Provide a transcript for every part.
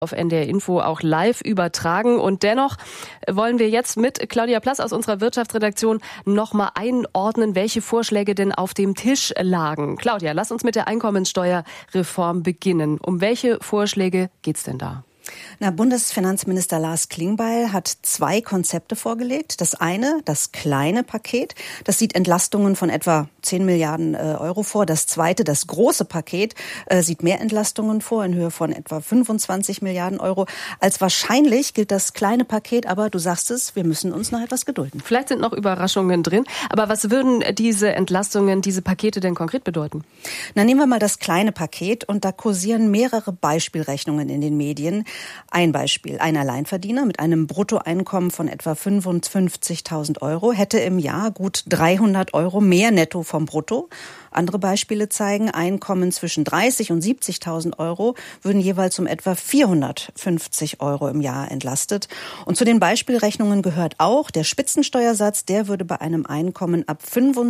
auf NDR Info auch live übertragen. Und dennoch wollen wir jetzt mit Claudia Plass aus unserer Wirtschaftsredaktion nochmal einordnen, welche Vorschläge denn auf dem Tisch lagen. Claudia, lass uns mit der Einkommensteuerreform beginnen. Um welche Vorschläge geht's denn da? Bundesfinanzminister Lars Klingbeil hat 2 Konzepte vorgelegt. Das eine, das kleine Paket, das sieht Entlastungen von etwa 10 Milliarden Euro vor. Das zweite, das große Paket, sieht mehr Entlastungen vor in Höhe von etwa 25 Milliarden Euro. Als wahrscheinlich gilt das kleine Paket, aber du sagst es, wir müssen uns noch etwas gedulden. Vielleicht sind noch Überraschungen drin. Aber was würden diese Entlastungen, diese Pakete denn konkret bedeuten? Nehmen wir mal das kleine Paket und da kursieren mehrere Beispielrechnungen in den Medien. Ein Beispiel, ein Alleinverdiener mit einem Bruttoeinkommen von etwa 55.000 Euro hätte im Jahr gut 300 Euro mehr netto vom Brutto. Andere Beispiele zeigen, Einkommen zwischen 30.000 und 70.000 Euro würden jeweils um etwa 450 Euro im Jahr entlastet. Und zu den Beispielrechnungen gehört auch der Spitzensteuersatz, der würde bei einem Einkommen ab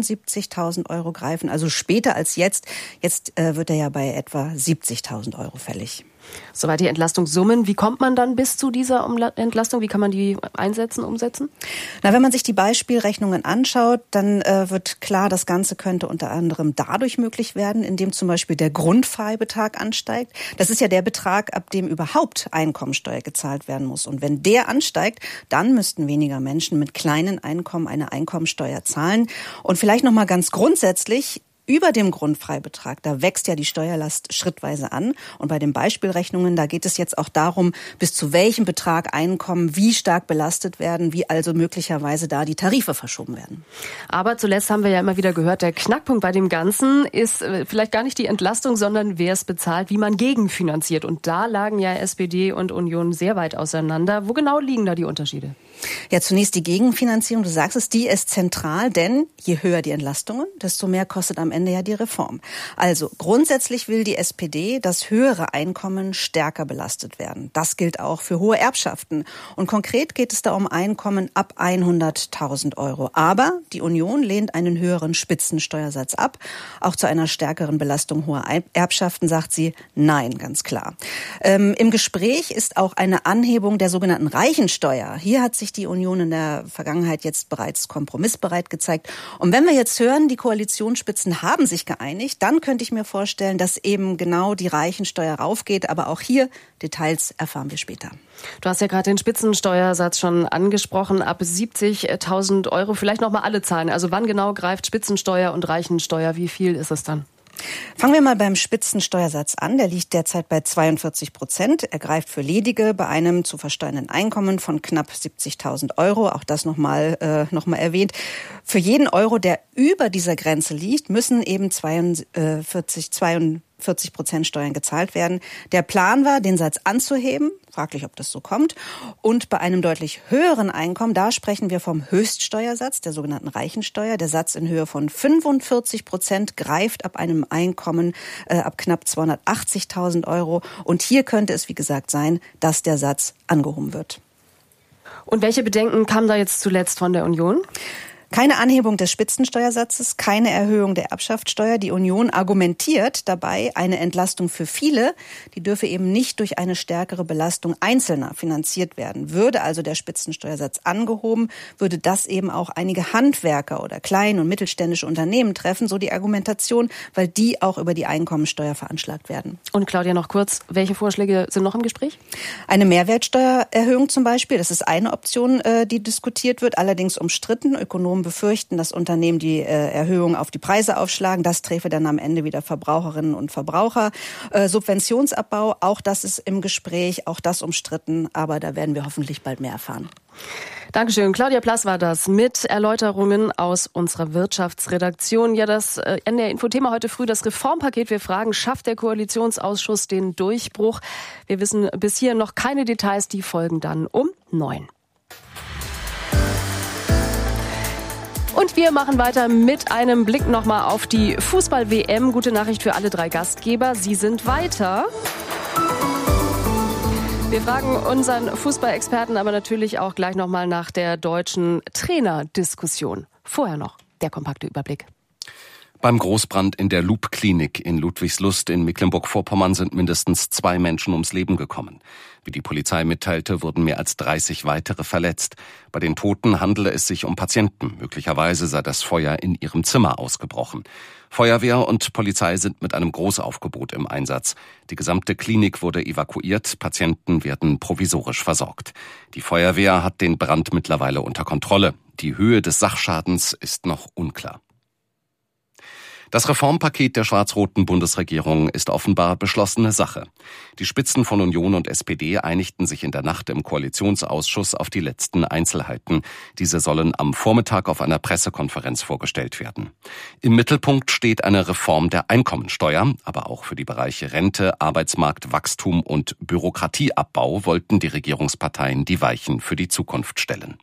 75.000 Euro greifen, also später als jetzt. Jetzt wird er ja bei etwa 70.000 Euro fällig. Soweit die Entlastungssummen. Wie kommt man dann bis zu dieser Entlastung? Wie kann man die einsetzen, umsetzen? Wenn man sich die Beispielrechnungen anschaut, dann wird klar, das Ganze könnte unter anderem dadurch möglich werden, indem zum Beispiel der Grundfreibetrag ansteigt. Das ist ja der Betrag, ab dem überhaupt Einkommensteuer gezahlt werden muss. Und wenn der ansteigt, dann müssten weniger Menschen mit kleinen Einkommen eine Einkommensteuer zahlen. Und vielleicht noch mal ganz grundsätzlich: Über dem Grundfreibetrag, da wächst ja die Steuerlast schrittweise an. Und bei den Beispielrechnungen, da geht es jetzt auch darum, bis zu welchem Betrag Einkommen wie stark belastet werden, wie also möglicherweise da die Tarife verschoben werden. Aber zuletzt haben wir ja immer wieder gehört, der Knackpunkt bei dem Ganzen ist vielleicht gar nicht die Entlastung, sondern wer es bezahlt, wie man gegenfinanziert. Und da lagen ja SPD und Union sehr weit auseinander. Wo genau liegen da die Unterschiede? Ja, zunächst die Gegenfinanzierung, du sagst es, die ist zentral, denn je höher die Entlastungen, desto mehr kostet am Ende ja die Reform. Also grundsätzlich will die SPD, dass höhere Einkommen stärker belastet werden. Das gilt auch für hohe Erbschaften. Und konkret geht es da um Einkommen ab 100.000 Euro. Aber die Union lehnt einen höheren Spitzensteuersatz ab. Auch zu einer stärkeren Belastung hoher Erbschaften sagt sie nein, ganz klar. Im Gespräch ist auch eine Anhebung der sogenannten Reichensteuer. Hier hat sich die Union in der Vergangenheit jetzt bereits kompromissbereit gezeigt. Und wenn wir jetzt hören, die Koalitionsspitzen haben sich geeinigt, dann könnte ich mir vorstellen, dass eben genau die Reichensteuer raufgeht. Aber auch hier Details erfahren wir später. Du hast ja gerade den Spitzensteuersatz schon angesprochen, ab 70.000 Euro. Vielleicht noch mal alle Zahlen. Also wann genau greift Spitzensteuer und Reichensteuer? Wie viel ist es dann? Fangen wir mal beim Spitzensteuersatz an. Der liegt derzeit bei 42%. Er greift für Ledige bei einem zu versteuernden Einkommen von knapp 70.000 Euro. Auch das nochmal erwähnt. Für jeden Euro, der über dieser Grenze liegt, müssen eben 42% Steuern gezahlt werden. Der Plan war, den Satz anzuheben. Fraglich, ob das so kommt. Und bei einem deutlich höheren Einkommen, da sprechen wir vom Höchststeuersatz, der sogenannten Reichensteuer. Der Satz in Höhe von 45% greift ab einem Einkommen ab knapp 280.000 Euro. Und hier könnte es, wie gesagt, sein, dass der Satz angehoben wird. Und welche Bedenken kamen da jetzt zuletzt von der Union? Keine Anhebung des Spitzensteuersatzes, keine Erhöhung der Erbschaftssteuer. Die Union argumentiert dabei, eine Entlastung für viele, die dürfe eben nicht durch eine stärkere Belastung Einzelner finanziert werden. Würde also der Spitzensteuersatz angehoben, würde das eben auch einige Handwerker oder kleine und mittelständische Unternehmen treffen, so die Argumentation, weil die auch über die Einkommensteuer veranschlagt werden. Und Claudia, noch kurz, welche Vorschläge sind noch im Gespräch? Eine Mehrwertsteuererhöhung zum Beispiel, das ist eine Option, die diskutiert wird, allerdings umstritten. Ökonomen befürchten, dass Unternehmen die Erhöhung auf die Preise aufschlagen. Das träfe dann am Ende wieder Verbraucherinnen und Verbraucher. Subventionsabbau, auch das ist im Gespräch, auch das umstritten. Aber da werden wir hoffentlich bald mehr erfahren. Dankeschön. Claudia Plass war das mit Erläuterungen aus unserer Wirtschaftsredaktion. Ja, das NDR-Info-Thema heute früh, das Reformpaket. Wir fragen, schafft der Koalitionsausschuss den Durchbruch? Wir wissen bis hier noch keine Details, die folgen dann um 9. Und wir machen weiter mit einem Blick nochmal auf die Fußball-WM. Gute Nachricht für alle 3 Gastgeber. Sie sind weiter. Wir fragen unseren Fußballexperten aber natürlich auch gleich nochmal nach der deutschen Trainerdiskussion. Vorher noch der kompakte Überblick. Beim Großbrand in der Loop-Klinik in Ludwigslust in Mecklenburg-Vorpommern sind mindestens 2 Menschen ums Leben gekommen. Wie die Polizei mitteilte, wurden mehr als 30 weitere verletzt. Bei den Toten handele es sich um Patienten. Möglicherweise sei das Feuer in ihrem Zimmer ausgebrochen. Feuerwehr und Polizei sind mit einem Großaufgebot im Einsatz. Die gesamte Klinik wurde evakuiert, Patienten werden provisorisch versorgt. Die Feuerwehr hat den Brand mittlerweile unter Kontrolle. Die Höhe des Sachschadens ist noch unklar. Das Reformpaket der schwarz-roten Bundesregierung ist offenbar beschlossene Sache. Die Spitzen von Union und SPD einigten sich in der Nacht im Koalitionsausschuss auf die letzten Einzelheiten. Diese sollen am Vormittag auf einer Pressekonferenz vorgestellt werden. Im Mittelpunkt steht eine Reform der Einkommensteuer, aber auch für die Bereiche Rente, Arbeitsmarkt, Wachstum und Bürokratieabbau wollten die Regierungsparteien die Weichen für die Zukunft stellen.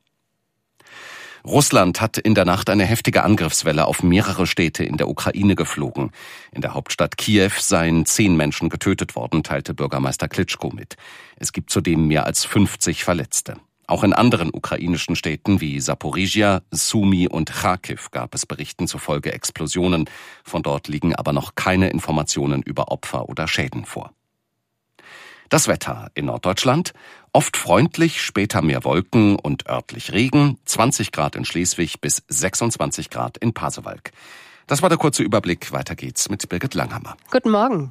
Russland hat in der Nacht eine heftige Angriffswelle auf mehrere Städte in der Ukraine geflogen. In der Hauptstadt Kiew seien 10 Menschen getötet worden, teilte Bürgermeister Klitschko mit. Es gibt zudem mehr als 50 Verletzte. Auch in anderen ukrainischen Städten wie Saporizhia, Sumy und Charkiw gab es Berichten zufolge Explosionen. Von dort liegen aber noch keine Informationen über Opfer oder Schäden vor. Das Wetter in Norddeutschland: oft freundlich, später mehr Wolken und örtlich Regen, 20 Grad in Schleswig bis 26 Grad in Pasewalk. Das war der kurze Überblick. Weiter geht's mit Birgit Langhammer. Guten Morgen.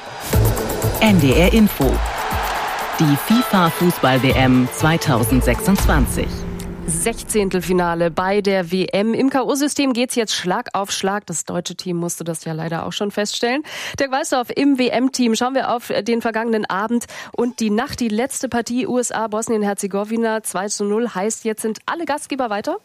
NDR Info. Die FIFA-Fußball-WM 2026. 16. Finale bei der WM. Im K.O.-System geht's jetzt Schlag auf Schlag. Das deutsche Team musste das ja leider auch schon feststellen. Dirk Weißdorf im WM-Team. Schauen wir auf den vergangenen Abend und die Nacht. Die letzte Partie USA Bosnien-Herzegowina 2:0 heißt, jetzt sind alle Gastgeber weiter?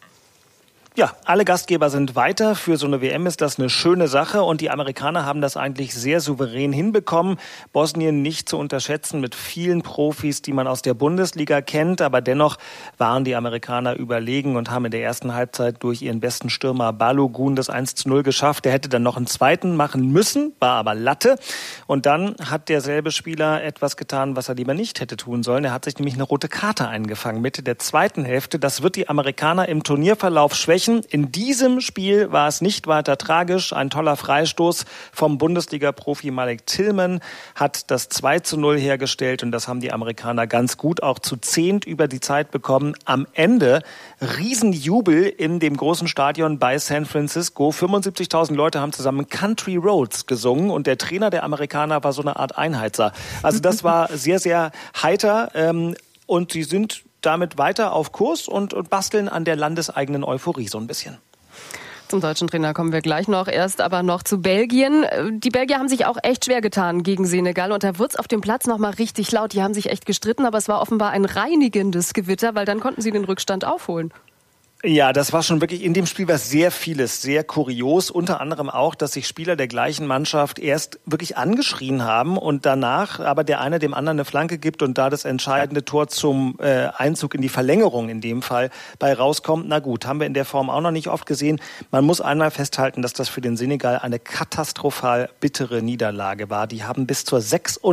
Ja, alle Gastgeber sind weiter. Für so eine WM ist das eine schöne Sache und die Amerikaner haben das eigentlich sehr souverän hinbekommen. Bosnien nicht zu unterschätzen mit vielen Profis, die man aus der Bundesliga kennt, aber dennoch waren die Amerikaner überlegen und haben in der ersten Halbzeit durch ihren besten Stürmer Balogun das 1:0 geschafft. Der hätte dann noch einen zweiten machen müssen, war aber Latte. Und dann hat derselbe Spieler etwas getan, was er lieber nicht hätte tun sollen. Er hat sich nämlich eine rote Karte eingefangen Mitte der zweiten Hälfte. Das wird die Amerikaner im Turnierverlauf schwächen. In diesem Spiel war es nicht weiter tragisch. Ein toller Freistoß vom Bundesliga-Profi Malik Tillman hat das 2:0 hergestellt und das haben die Amerikaner ganz gut auch zu 10 über die Zeit bekommen. Am Ende Riesenjubel in dem großen Stadion bei San Francisco. 75.000 Leute haben zusammen Country Roads gesungen und der Trainer der Amerikaner war so eine Art Einheizer. Also das war sehr, sehr heiter und sie sind damit weiter auf Kurs und basteln an der landeseigenen Euphorie so ein bisschen. Zum deutschen Trainer kommen wir gleich noch. Erst aber noch zu Belgien. Die Belgier haben sich auch echt schwer getan gegen Senegal und da wird's auf dem Platz noch mal richtig laut. Die haben sich echt gestritten, aber es war offenbar ein reinigendes Gewitter, weil dann konnten sie den Rückstand aufholen. Ja, das war schon wirklich, in dem Spiel war sehr vieles, sehr kurios. Unter anderem auch, dass sich Spieler der gleichen Mannschaft erst wirklich angeschrien haben und danach aber der eine dem anderen eine Flanke gibt und da das entscheidende Tor zum Einzug in die Verlängerung in dem Fall bei rauskommt. Na gut, haben wir in der Form auch noch nicht oft gesehen. Man muss einmal festhalten, dass das für den Senegal eine katastrophal bittere Niederlage war. Die haben bis zur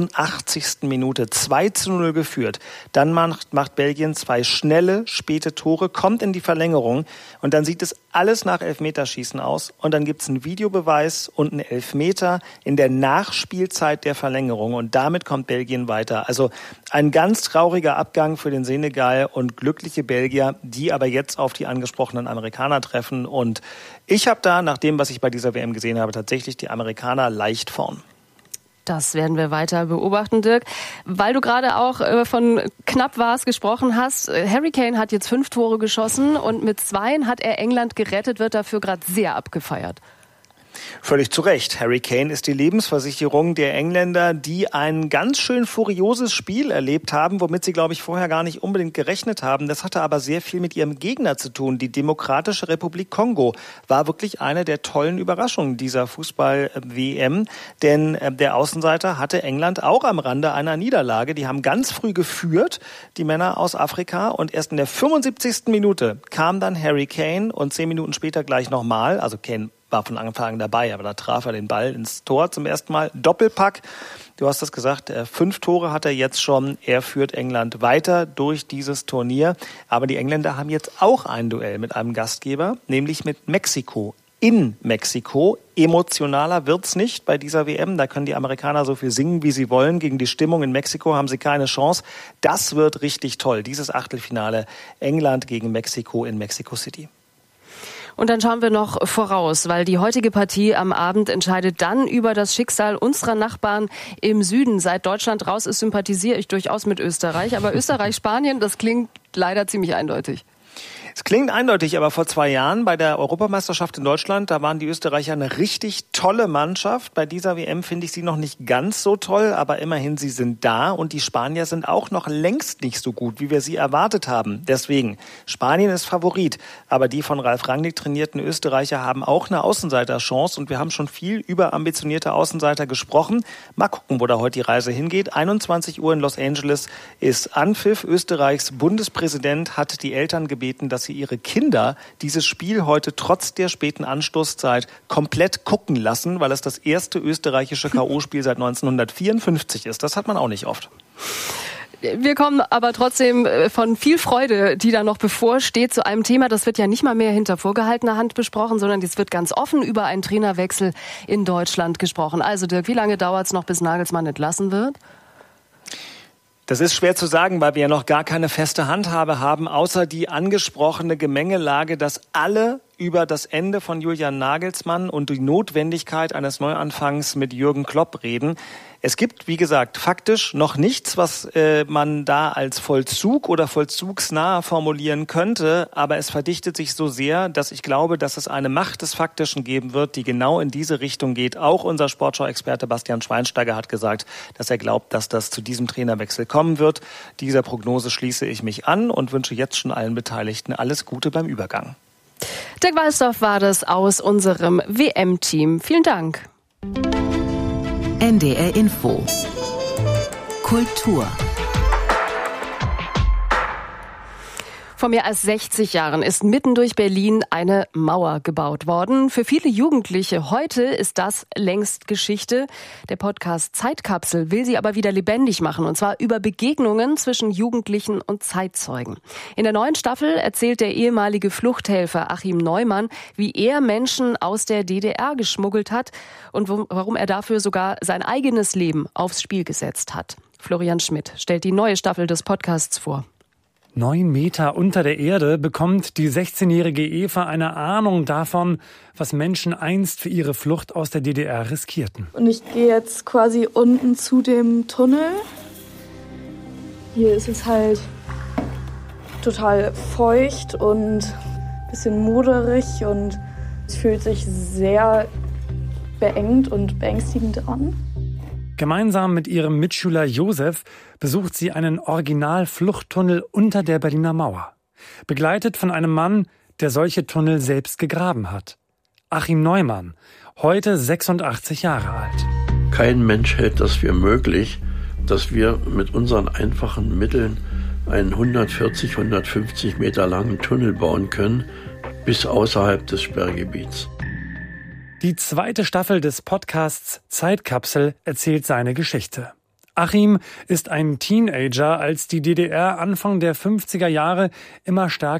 86. Minute 2:0 geführt. Dann macht Belgien 2 schnelle, späte Tore, kommt in die Verlängerung. Und dann sieht es alles nach Elfmeterschießen aus. Und dann gibt es einen Videobeweis und einen Elfmeter in der Nachspielzeit der Verlängerung. Und damit kommt Belgien weiter. Also ein ganz trauriger Abgang für den Senegal und glückliche Belgier, die aber jetzt auf die angesprochenen Amerikaner treffen. Und ich habe da, nach dem, was ich bei dieser WM gesehen habe, tatsächlich die Amerikaner leicht vorn. Das werden wir weiter beobachten, Dirk. Weil du gerade auch von knapp war's gesprochen hast. Harry Kane hat jetzt 5 Tore geschossen und mit 2 hat er England gerettet, wird dafür gerade sehr abgefeiert. Völlig zu Recht. Harry Kane ist die Lebensversicherung der Engländer, die ein ganz schön furioses Spiel erlebt haben, womit sie, glaube ich, vorher gar nicht unbedingt gerechnet haben. Das hatte aber sehr viel mit ihrem Gegner zu tun. Die Demokratische Republik Kongo war wirklich eine der tollen Überraschungen dieser Fußball-WM, denn der Außenseiter hatte England auch am Rande einer Niederlage. Die haben ganz früh geführt, die Männer aus Afrika, und erst in der 75. Minute kam dann Harry Kane und 10 Minuten später gleich nochmal, also Kane war von Anfang an dabei, aber da traf er den Ball ins Tor zum ersten Mal. Doppelpack, du hast das gesagt, 5 Tore hat er jetzt schon. Er führt England weiter durch dieses Turnier. Aber die Engländer haben jetzt auch ein Duell mit einem Gastgeber, nämlich mit Mexiko. in Mexiko. Emotionaler wird's nicht bei dieser WM. Da können die Amerikaner so viel singen, wie sie wollen. Gegen die Stimmung in Mexiko haben sie keine Chance. Das wird richtig toll, dieses Achtelfinale England gegen Mexiko in Mexico City. Und dann schauen wir noch voraus, weil die heutige Partie am Abend entscheidet dann über das Schicksal unserer Nachbarn im Süden. Seit Deutschland raus ist, sympathisiere ich durchaus mit Österreich. Aber Österreich-Spanien, das klingt leider ziemlich eindeutig. Es klingt eindeutig, aber vor 2 Jahren bei der Europameisterschaft in Deutschland, da waren die Österreicher eine richtig tolle Mannschaft. Bei dieser WM finde ich sie noch nicht ganz so toll, aber immerhin, sie sind da und die Spanier sind auch noch längst nicht so gut, wie wir sie erwartet haben. Deswegen, Spanien ist Favorit, aber die von Ralf Rangnick trainierten Österreicher haben auch eine Außenseiterchance und wir haben schon viel über ambitionierte Außenseiter gesprochen. Mal gucken, wo da heute die Reise hingeht. 21 Uhr in Los Angeles ist Anpfiff. Österreichs Bundespräsident hat die Eltern gebeten, dass sie ihre Kinder dieses Spiel heute trotz der späten Anstoßzeit komplett gucken lassen, weil es das erste österreichische K.O.-Spiel seit 1954 ist. Das hat man auch nicht oft. Wir kommen aber trotzdem von viel Freude, die da noch bevorsteht, zu einem Thema, das wird ja nicht mal mehr hinter vorgehaltener Hand besprochen, sondern es wird ganz offen über einen Trainerwechsel in Deutschland gesprochen. Also Dirk, wie lange dauert es noch, bis Nagelsmann entlassen wird? Das ist schwer zu sagen, weil wir ja noch gar keine feste Handhabe haben, außer die angesprochene Gemengelage, dass alle über das Ende von Julian Nagelsmann und die Notwendigkeit eines Neuanfangs mit Jürgen Klopp reden. Es gibt, wie gesagt, faktisch noch nichts, was man da als Vollzug oder vollzugsnah formulieren könnte, aber es verdichtet sich so sehr, dass ich glaube, dass es eine Macht des Faktischen geben wird, die genau in diese Richtung geht. Auch unser Sportschau-Experte Bastian Schweinsteiger hat gesagt, dass er glaubt, dass das zu diesem Trainerwechsel kommen wird. Dieser Prognose schließe ich mich an und wünsche jetzt schon allen Beteiligten alles Gute beim Übergang. Dirk Walsdorf war das aus unserem WM-Team. Vielen Dank. NDR Info. Kultur. Vor mehr als 60 Jahren ist mitten durch Berlin eine Mauer gebaut worden. Für viele Jugendliche heute ist das längst Geschichte. Der Podcast Zeitkapsel will sie aber wieder lebendig machen, und zwar über Begegnungen zwischen Jugendlichen und Zeitzeugen. In der neuen Staffel erzählt der ehemalige Fluchthelfer Achim Neumann, wie er Menschen aus der DDR geschmuggelt hat und warum er dafür sogar sein eigenes Leben aufs Spiel gesetzt hat. Florian Schmidt stellt die neue Staffel des Podcasts vor. 9 Meter unter der Erde bekommt die 16-jährige Eva eine Ahnung davon, was Menschen einst für ihre Flucht aus der DDR riskierten. Und ich gehe jetzt quasi unten zu dem Tunnel. Hier ist es halt total feucht und ein bisschen moderig und es fühlt sich sehr beengt und beängstigend an. Gemeinsam mit ihrem Mitschüler Josef besucht sie einen Original-Fluchttunnel unter der Berliner Mauer. Begleitet von einem Mann, der solche Tunnel selbst gegraben hat. Achim Neumann, heute 86 Jahre alt. Kein Mensch hält das für möglich, dass wir mit unseren einfachen Mitteln einen 140, 150 Meter langen Tunnel bauen können, bis außerhalb des Sperrgebiets. Die zweite Staffel des Podcasts Zeitkapsel erzählt seine Geschichte. Achim ist ein Teenager, als die DDR Anfang der 50er Jahre immer stärker